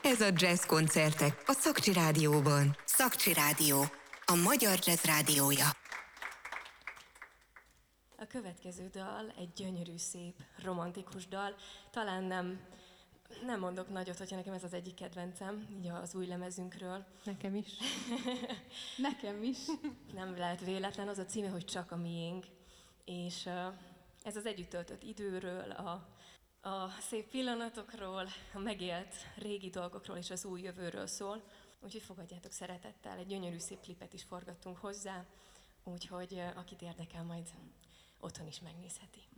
Ez a Jazz koncertek a Szakcsi Rádióban. Szakcsi Rádió, a magyar jazz rádiója. A következő dal egy gyönyörű, szép, romantikus dal. Talán nem mondok nagyot, hogyha nekem ez az egyik kedvencem, így az új lemezünkről. Nekem is. Nekem is. Nem lehet véletlen, az a címe, hogy Csak a miénk. És ez az együtt töltött időről, a szép pillanatokról, a megélt régi dolgokról és az új jövőről szól. Úgyhogy fogadjátok szeretettel, egy gyönyörű szép klipet is forgattunk hozzá, úgyhogy akit érdekel, majd otthon is megnézheti.